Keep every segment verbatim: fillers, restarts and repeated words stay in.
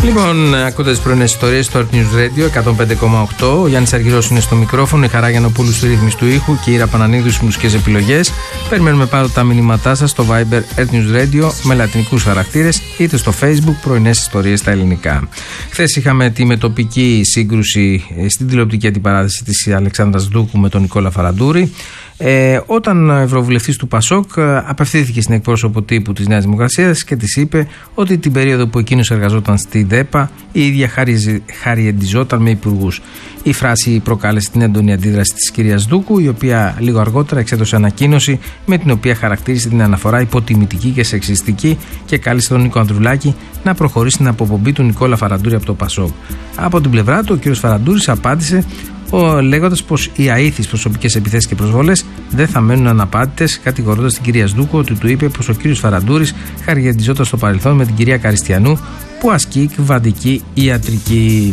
Λοιπόν, ακούτε τις πρωινές ιστορίες στο Earth News Radio εκατόν πέντε κόμμα οκτώ. Ο Γιάννης Αργυρός είναι στο μικρόφωνο, η Χαρά Γιαννοπούλου στη ρύθμιση του ήχου και η Ήρα Πανανίδου στις μουσικές επιλογές. Περιμένουμε πάντοτε τα μηνύματά σας στο Viber Earth News Radio με λατινικούς χαρακτήρες, είτε στο Facebook πρωινές ιστορίες στα ελληνικά. Χθες είχαμε τη μετοπική σύγκρουση στην τηλεοπτική αντιπαράθεση της Αλεξάνδρας Δούκου με τον Νικόλα Φαραντούρη. Ε, όταν ο ευρωβουλευτής του Πασόκ απευθύνθηκε στην εκπρόσωπο τύπου της Νέας Δημοκρατίας και της είπε ότι την περίοδο που εκείνος εργαζόταν στη ΔΕΠΑ η ίδια χαριεντιζόταν με υπουργούς. Η φράση προκάλεσε την έντονη αντίδραση της κυρίας Δούκου, η οποία λίγο αργότερα εξέδωσε ανακοίνωση με την οποία χαρακτήρισε την αναφορά υποτιμητική και σεξιστική και κάλεσε τον Νίκο Ανδρουλάκη να προχωρήσει στην αποπομπή του Νικόλα Φαραντούρη από το Πασόκ. Από την πλευρά του, ο κ. Φαραντούρης απάντησε λέγοντας πως οι αήθεις προσωπικές επιθέσεις και προσβολές δεν θα μένουν αναπάτητες, κατηγορώντας την κυρία Σδούκου ότι του είπε πως ο κύριος Φαραντούρης χαριεντιζόταν στο παρελθόν με την κυρία Καριστιανού που ασκεί κβαντική ιατρική.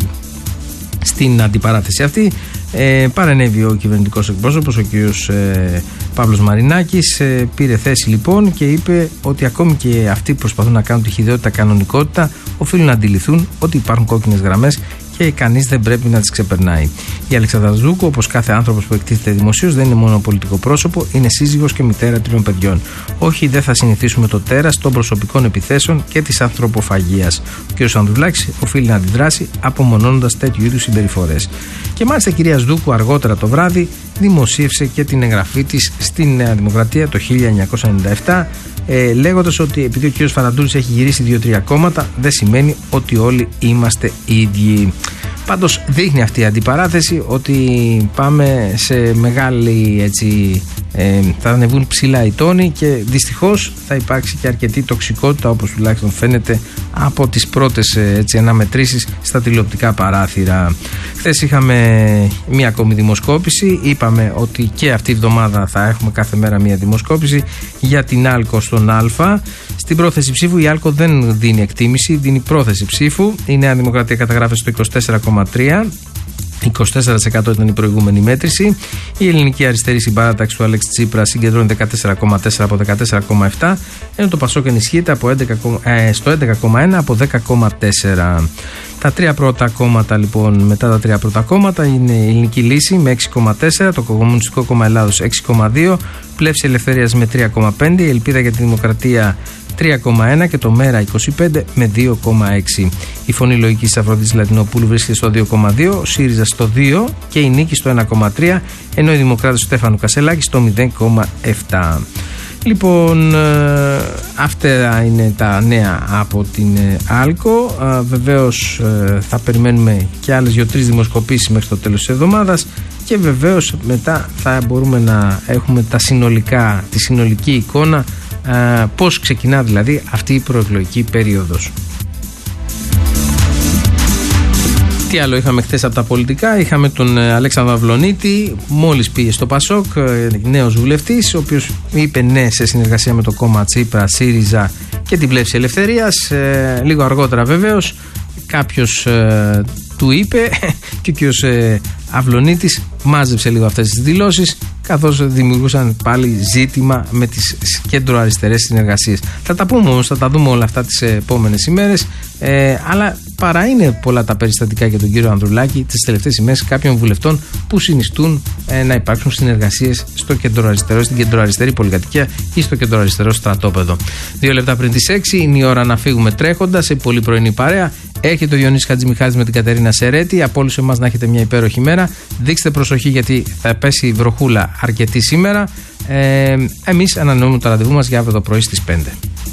Στην αντιπαράθεση αυτή ε, παρενέβη ο κυβερνητικός εκπρόσωπος, ο κύριος ε, Παύλος Μαρινάκης, ε, πήρε θέση λοιπόν και είπε ότι ακόμη και αυτοί που προσπαθούν να κάνουν τη χυδαιότητα κανονικότητα οφείλουν να αντιληφθούν ότι υπάρχουν κόκκινες γραμμές και κανείς δεν πρέπει να τις ξεπερνάει. Η Αλεξάνδρα Δούκου, όπως κάθε άνθρωπος που εκτίθεται δημοσίως, δεν είναι μόνο πολιτικό πρόσωπο, είναι σύζυγος και μητέρα τριών παιδιών. Όχι, δεν θα συνηθίσουμε το τέρας των προσωπικών επιθέσεων και της ανθρωποφαγίας. Ο κ. Ανδρουλάκης οφείλει να αντιδράσει απομονώνοντας τέτοιου είδους συμπεριφορές. Και μάλιστα η κυρία Σδούκου αργότερα το βράδυ δημοσίευσε και την εγγραφή της στην Νέα Δημοκρατία το χίλια εννιακόσια ενενήντα επτά. Ε, λέγοντας ότι επειδή ο κ. Φαραντούρης έχει γυρίσει δύο-τρία κόμματα, δεν σημαίνει ότι όλοι είμαστε ίδιοι. Πάντως δείχνει αυτή η αντιπαράθεση ότι πάμε σε μεγάλη έτσι, ε, θα ανεβούν ψηλά οι τόνοι και δυστυχώς θα υπάρξει και αρκετή τοξικότητα, όπως τουλάχιστον φαίνεται από τις πρώτες έτσι, αναμετρήσεις στα τηλεοπτικά παράθυρα. Χθες είχαμε μία ακόμη δημοσκόπηση, είπαμε ότι και αυτή η εβδομάδα θα έχουμε κάθε μέρα μία δημοσκόπηση για την Άλκο στον Α. Στην πρόθεση ψήφου η Άλκο δεν δίνει εκτίμηση, δίνει πρόθεση ψήφου. Η Νέα Δημοκρατία καταγράφεται στο είκοσι τέσσερα κόμμα τρία. είκοσι τέσσερα τοις εκατό ήταν η προηγούμενη μέτρηση. Η Ελληνική Αριστερή Συμπαράταξη του Αλέξη Τσίπρα συγκεντρώνει δεκατέσσερα κόμμα τέσσερα από δεκατέσσερα κόμμα επτά, ενώ το Πασόκ ενισχύεται από έντεκα, ε, στο έντεκα κόμμα ένα από δέκα κόμμα τέσσερα. Τα τρία πρώτα κόμματα λοιπόν, μετά τα τρία πρώτα κόμματα είναι η Ελληνική Λύση με έξι κόμμα τέσσερα, το Κομμουνιστικό Κόμμα Ελλάδος έξι κόμμα δύο, Πλεύση Ελευθερίας με τρία κόμμα πέντε, η Ελπίδα για τη Δημοκρατία τρία κόμμα ένα και το ΜΕΡΑ είκοσι πέντε με δύο κόμμα έξι. Η Φωνή Λογικής της Αφροδίτης Λατινοπούλου βρίσκεται στο δύο κόμμα δύο, ο ΣΥΡΙΖΑ στο δύο και η Νίκη στο ένα κόμμα τρία, ενώ οι Δημοκράτες του Στέφανου Κασελάκη στο μηδέν κόμμα επτά. Λοιπόν, ε, αυτά είναι τα νέα από την ε, Άλκο. Ε, βεβαίως ε, θα περιμένουμε και άλλες δύο-τρεις δημοσκοπήσεις μέχρι το τέλος της εβδομάδας και βεβαίως μετά θα μπορούμε να έχουμε τα συνολικά, τη συνολική εικόνα ε, πώς ξεκινά δηλαδή αυτή η προεκλογική περίοδος. Τι άλλο είχαμε χθες από τα πολιτικά? Είχαμε τον Αλέξανδρο Αυλωνίτη, μόλις πήγε στο Πασόκ, νέος βουλευτής, ο οποίος είπε ναι σε συνεργασία με το κόμμα Τσίπρα, ΣΥΡΙΖΑ και την Πλεύση Ελευθερίας. Ε, λίγο αργότερα βεβαίως κάποιος ε, του είπε και ο κ. Ε, Αυλωνίτης μάζεψε λίγο αυτές τις δηλώσεις, καθώς δημιουργούσαν πάλι ζήτημα με τις κέντρο-αριστερές συνεργασίες. Θα τα πούμε όμως, θα τα δούμε όλα αυτά τις επόμενες ημέρες, ε, αλλά παρά είναι πολλά τα περιστατικά για τον κύριο Ανδρουλάκη τις τελευταίες ημέρες κάποιων βουλευτών που συνιστούν ε, να υπάρξουν συνεργασίες στο κεντροαριστερό, στην κεντροαριστερή πολυκατοικία ή στο κεντροαριστερό στρατόπεδο. Δύο λεπτά πριν τις έξι είναι η ώρα να φύγουμε τρέχοντας σε πολύ πρωινή παρέα. Έχετε ο Διονύσης Χατζημιχάλης με την Κατερίνα Σερέτη. Από όλους εμάς να έχετε μια υπέροχη μέρα. Δείξτε προσοχή γιατί θα πέσει η βροχούλα αρκετή σήμερα. Ε, εμείς ανανεώνουμε το ραντεβού μας για αύριο το πρωί στις πέντε.